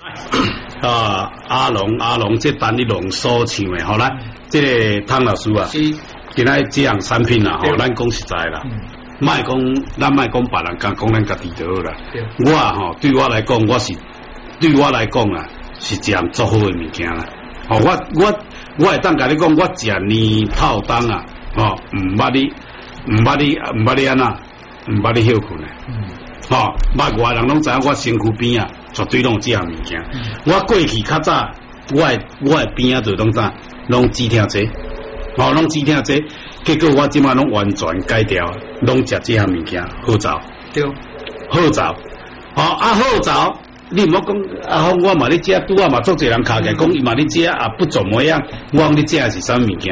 阿龙，这单一龙所唱的，好啦，这个汤老师啊，今仔这样产品啊，吼，咱讲实在啦，咱卖讲别人，讲咱家己就好啦。我吼，对我来讲啊，是一样做好的物件啦。哦，我会当甲你讲，我食年泡汤啊，哦，唔捌你安那，唔捌你休困诶。哦，捌外人拢知影我身躯边啊，绝对拢有这样物件。我过去较早，我的边啊就拢啥，拢只听这，哦，拢只听这。结果我即马拢完全改掉，拢食这样物件，好走。 对， 好走。哦，好走。你唔好讲我嘛咧食，拄啊嘛做侪人卡起讲伊嘛咧食啊不怎么样，我讲你食的是啥物件？